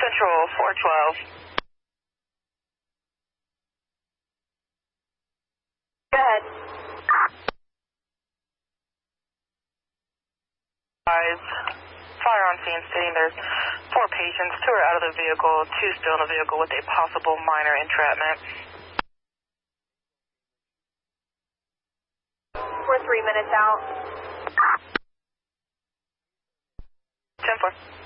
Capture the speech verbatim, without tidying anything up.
Central four twelve. Go ahead. Guys, fire on scene stating there's four patients, two are out of the vehicle, two still in the vehicle with a possible minor entrapment. We're three minutes out. ten four.